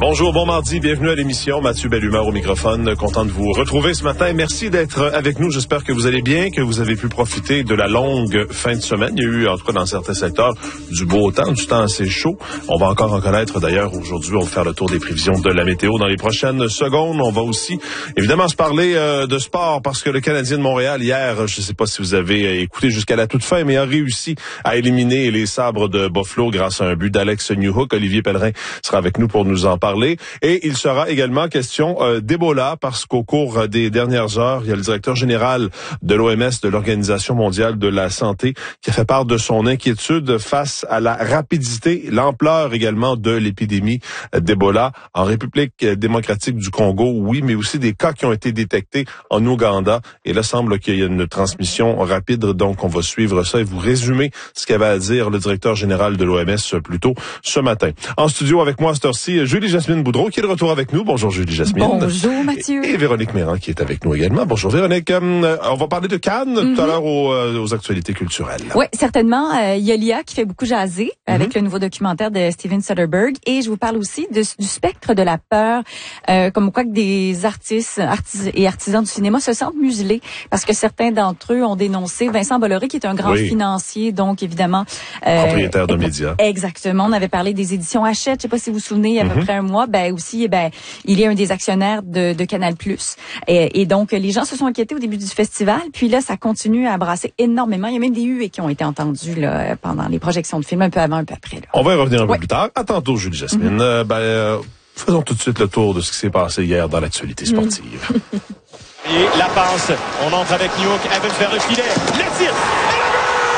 Bonjour, bon mardi, bienvenue à l'émission. Mathieu Bellumeur au microphone, content de vous retrouver ce matin. Merci d'être avec nous. J'espère que vous allez bien, que vous avez pu profiter de la longue fin de semaine. Il y a eu, en tout cas dans certains secteurs, du beau temps, du temps assez chaud. On va encore en connaître d'ailleurs aujourd'hui. On va faire le tour des prévisions de la météo dans les prochaines secondes. On va aussi évidemment se parler de sport parce que le Canadien de Montréal hier, je ne sais pas si vous avez écouté jusqu'à la toute fin, mais a réussi à éliminer les Sabres de Buffalo grâce à un but d'Alex Newhook. Olivier Pellerin sera avec nous pour nous en parler. Et il sera également question d'Ebola parce qu'au cours des dernières heures, il y a le directeur général de l'OMS, de l'Organisation mondiale de la santé, qui a fait part de son inquiétude face à la rapidité, l'ampleur également de l'épidémie d'Ebola en République démocratique du Congo, oui, mais aussi des cas qui ont été détectés en Ouganda. Et là, semble qu'il y a une transmission rapide, donc on va suivre ça et vous résumer ce qu'avait à dire le directeur général de l'OMS plus tôt ce matin. En studio avec moi à cette heure-ci, Julie-Jasmine Boudreau qui est de retour avec nous. Bonjour Julie-Jasmine. Bonjour Mathieu. Et Véronique Méran qui est avec nous également. Bonjour Véronique. On va parler de Cannes tout à l'heure aux actualités culturelles. Oui, certainement. Il y a l'IA qui fait beaucoup jaser avec le nouveau documentaire de Steven Soderbergh. Et je vous parle aussi du spectre de la peur, comme quoi que des artistes et artisans du cinéma se sentent muselés parce que certains d'entre eux ont dénoncé Vincent Bolloré qui est un grand financier, donc évidemment propriétaire de médias. Exactement. On avait parlé des éditions Hachette. Je sais pas si vous vous souvenez, il y a à peu près un mois. Il est un des actionnaires de Canal+. Et donc, les gens se sont inquiétés au début du festival. Puis là, ça continue à brasser énormément. Il y a même des huées qui ont été entendues là, pendant les projections de films, un peu avant, un peu après. Là. On va y revenir un peu plus tard. À tantôt, Julie-Jasmine. Faisons tout de suite le tour de ce qui s'est passé hier dans l'actualité sportive. Et la passe, on entre avec Newhook, elle veut faire le filet, le tir, et le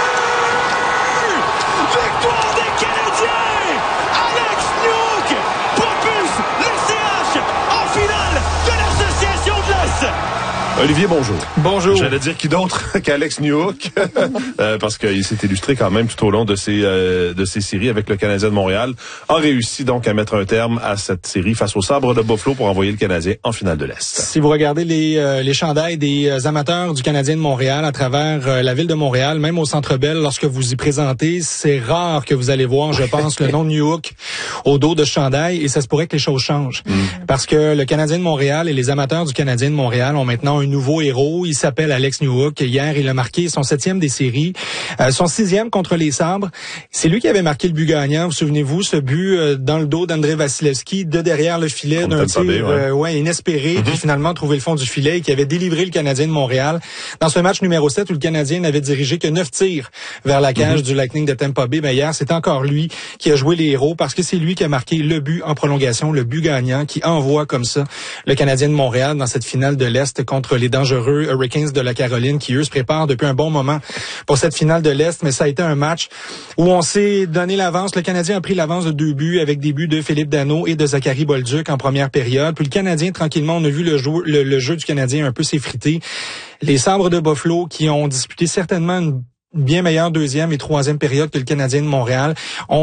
but! Victoire des Canadiens! Alex Newhook propulse le CH en finale de l'Association de l'Est! Olivier, bonjour. Bonjour. J'allais dire qui d'autre qu'Alex Newhook, parce qu'il s'est illustré quand même tout au long de ces séries avec le Canadien de Montréal, a réussi donc à mettre un terme à cette série face aux Sabres de Buffalo pour envoyer le Canadien en finale de l'Est. Si vous regardez les chandails des amateurs du Canadien de Montréal à travers la ville de Montréal, même au Centre Bell, lorsque vous y présentez, c'est rare que vous allez voir, je pense, le nom de Newhook au dos de ce chandail, et ça se pourrait que les choses changent. Parce que le Canadien de Montréal et les amateurs du Canadien de Montréal ont maintenant un nouveau héros. Il s'appelle Alex Newhook. Hier, il a marqué son 7e des séries, son 6e contre les Sabres. C'est lui qui avait marqué le but gagnant. Vous souvenez-vous, ce but dans le dos d'André Vasilevski, de derrière le filet, d'un tir inespéré, qui finalement trouvait le fond du filet et qui avait délivré le Canadien de Montréal dans ce match numéro 7 où le Canadien n'avait dirigé que 9 tirs vers la cage du Lightning de Tampa Bay. Hier, c'est encore lui qui a joué les héros parce que c'est lui qui a marqué le but en prolongation, le but gagnant qui envoie comme ça le Canadien de Montréal dans cette finale de l'Est contre les dangereux Hurricanes de la Caroline qui, eux, se préparent depuis un bon moment pour cette finale de l'Est. Mais ça a été un match où on s'est donné l'avance. Le Canadien a pris l'avance de 2 buts avec des buts de Philippe Danault et de Zachary Bolduc en première période. Puis le Canadien, tranquillement, on a vu le jeu du Canadien un peu s'effriter. Les Sabres de Buffalo qui ont disputé certainement une bien meilleure 2e et 3e période que le Canadien de Montréal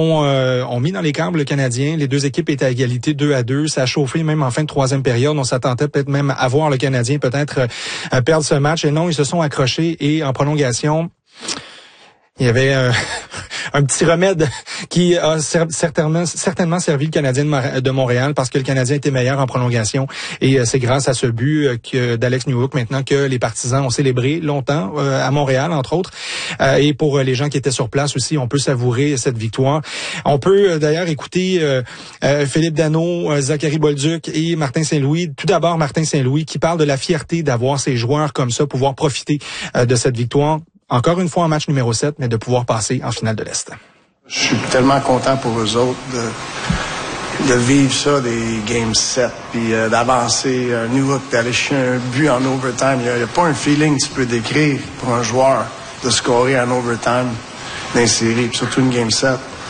ont mis dans les câbles le Canadien. Les deux équipes étaient à égalité 2-2. Ça a chauffé même en fin de 3e période. On s'attendait peut-être même à voir le Canadien peut-être perdre ce match. Et non, ils se sont accrochés et en prolongation, il y avait un petit remède qui a certainement servi le Canadien de Montréal parce que le Canadien était meilleur en prolongation. Et c'est grâce à ce but d'Alex Newhook maintenant que les partisans ont célébré longtemps à Montréal, entre autres. Et pour les gens qui étaient sur place aussi, on peut savourer cette victoire. On peut d'ailleurs écouter Philippe Danault, Zachary Bolduc et Martin Saint-Louis. Tout d'abord, Martin Saint-Louis qui parle de la fierté d'avoir ces joueurs comme ça, pouvoir profiter de cette victoire. Encore une fois en match numéro 7, mais de pouvoir passer en finale de l'Est. Je suis tellement content pour eux autres de vivre ça, des Game 7, puis d'avancer. Newhook, d'aller chercher un but en overtime. Il n'y a pas un feeling que tu peux décrire pour un joueur de scorer en overtime dans une série, puis surtout une Game 7.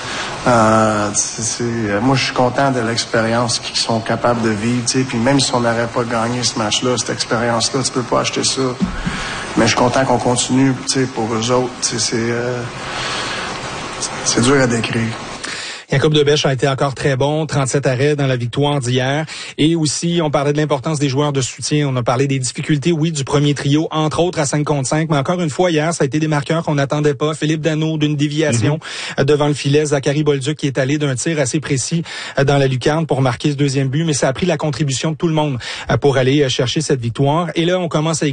Moi, je suis content de l'expérience qu'ils sont capables de vivre. Puis même si on n'aurait pas gagné ce match-là, cette expérience-là, tu peux pas acheter ça. Mais je suis content qu'on continue pour eux autres. C'est dur à décrire. Jacob Debèche a été encore très bon, 37 arrêts dans la victoire d'hier. Et aussi, on parlait de l'importance des joueurs de soutien. On a parlé des difficultés, oui, du premier trio, entre autres à 5 contre 5. Mais encore une fois, hier, ça a été des marqueurs qu'on n'attendait pas. Philippe Danault d'une déviation devant le filet. Zachary Bolduc qui est allé d'un tir assez précis dans la lucarne pour marquer ce deuxième but. Mais ça a pris la contribution de tout le monde pour aller chercher cette victoire. Et là, on commence à